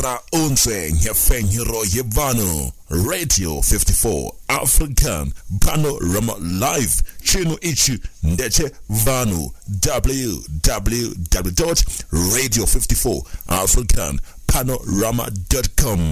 Hora Unse Nyafenhiro Yevano Radio 54 African Panorama Live Chino Ichu Ndeche Vanu www.radio54africanpanorama.com